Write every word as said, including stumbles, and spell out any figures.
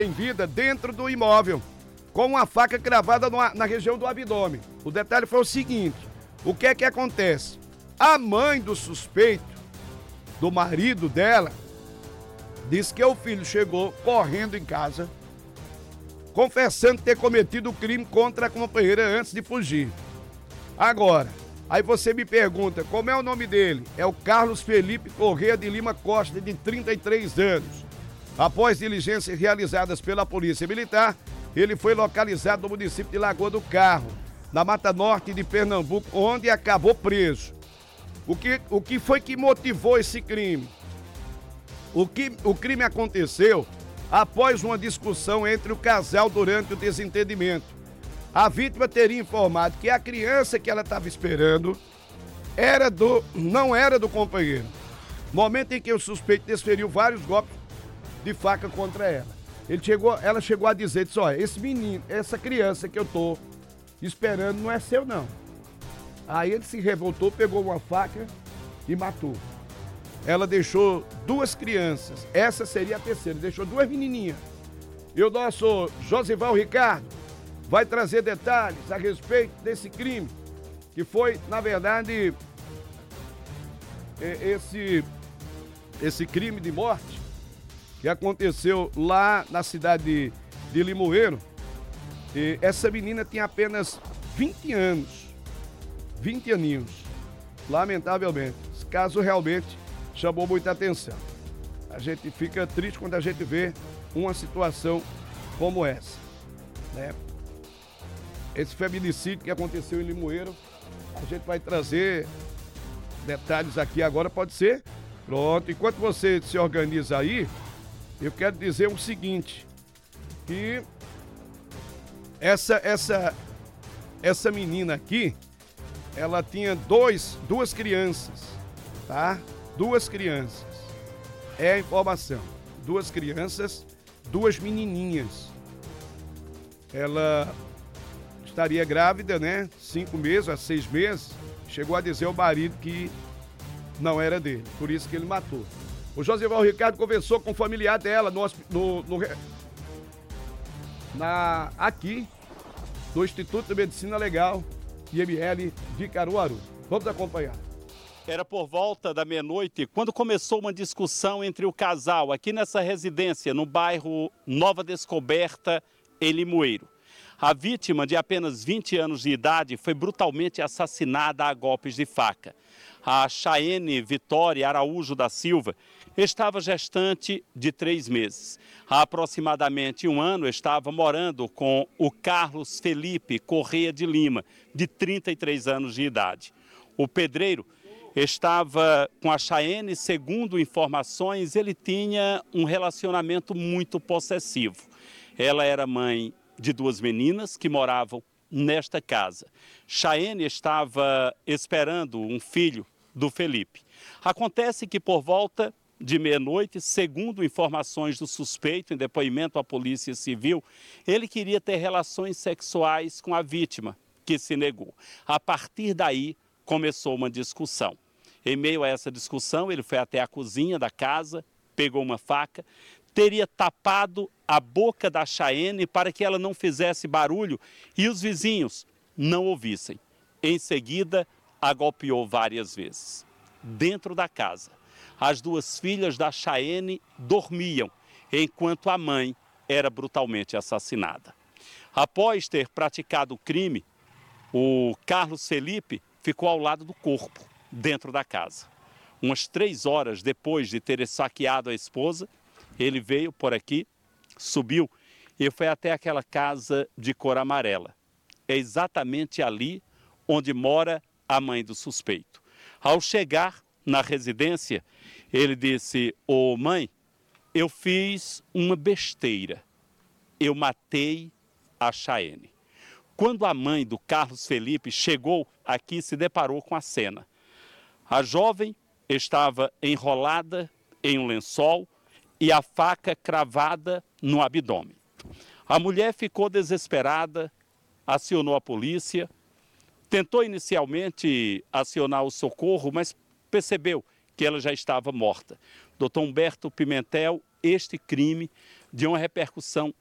em vida dentro do imóvel, com uma faca cravada no- na região do abdômen. O detalhe foi o seguinte: o que é que acontece? A mãe do suspeito, do marido dela, disse que o filho chegou correndo em casa, confessando ter cometido o crime contra a companheira antes de fugir. Agora, aí você me pergunta, como é o nome dele? É o Carlos Felipe Corrêa de Lima Costa, de trinta e três anos. Após diligências realizadas pela Polícia Militar, ele foi localizado no município de Lagoa do Carro, na Mata Norte de Pernambuco, onde acabou preso. O que, o que foi que motivou esse crime? O, que, o crime aconteceu após uma discussão entre o casal durante o desentendimento. A vítima teria informado que a criança que ela estava esperando era do, não era do companheiro. Momento em que o suspeito desferiu vários golpes de faca contra ela. Ele chegou, ela chegou a dizer, disse, olha, esse menino, essa criança que eu tô esperando não é seu, não. Aí ele se revoltou, pegou uma faca e matou. Ela deixou duas crianças, essa seria a terceira, deixou duas menininhas. E o nosso Josival Ricardo vai trazer detalhes a respeito desse crime, que foi, na verdade, esse, esse crime de morte que aconteceu lá na cidade de, de Limoeiro. E essa menina tinha apenas vinte anos, vinte aninhos, lamentavelmente. Esse caso realmente chamou muita atenção. A gente fica triste quando a gente vê uma situação como essa, né? Esse feminicídio que aconteceu em Limoeiro, a gente vai trazer detalhes aqui agora, pode ser? Pronto, enquanto você se organiza aí, eu quero dizer o seguinte, que essa, essa, essa menina aqui, ela tinha dois, duas crianças, tá? Duas crianças, é a informação, duas crianças, duas menininhas. Ela estaria grávida, né? Cinco meses a seis meses, chegou a dizer ao marido que não era dele, por isso que ele matou. O Josival Ricardo conversou com o familiar dela no, no, no, na, aqui, do Instituto de Medicina Legal, I M L de Caruaru. Vamos acompanhar. Era por volta da meia-noite quando começou uma discussão entre o casal aqui nessa residência, no bairro Nova Descoberta, em Limoeiro. A vítima, de apenas vinte anos de idade, foi brutalmente assassinada a golpes de faca. A Chayene Vitória Araújo da Silva estava gestante de três meses. Há aproximadamente um ano estava morando com o Carlos Felipe Corrêa de Lima, de trinta e três anos de idade. O pedreiro estava com a Chayene, segundo informações, ele tinha um relacionamento muito possessivo. Ela era mãe de duas meninas que moravam nesta casa. Chayene estava esperando um filho do Felipe. Acontece que por volta de meia-noite, segundo informações do suspeito em depoimento à Polícia Civil, ele queria ter relações sexuais com a vítima, que se negou. A partir daí, começou uma discussão. Em meio a essa discussão, ele foi até a cozinha da casa, pegou uma faca, teria tapado a boca da Chayene para que ela não fizesse barulho e os vizinhos não ouvissem. Em seguida, a golpeou várias vezes. Dentro da casa, as duas filhas da Chayene dormiam, enquanto a mãe era brutalmente assassinada. Após ter praticado o crime, o Carlos Felipe ficou ao lado do corpo, dentro da casa. Umas três horas depois de ter esfaqueado a esposa, ele veio por aqui, subiu e foi até aquela casa de cor amarela. É exatamente ali onde mora a mãe do suspeito. Ao chegar na residência, ele disse: ô mãe, eu fiz uma besteira. Eu matei a Chayene. Quando a mãe do Carlos Felipe chegou aqui, se deparou com a cena. A jovem estava enrolada em um lençol e a faca cravada no abdômen. A mulher ficou desesperada, acionou a polícia, tentou inicialmente acionar o socorro, mas percebeu que ela já estava morta. doutor Humberto Pimentel, este crime de uma repercussão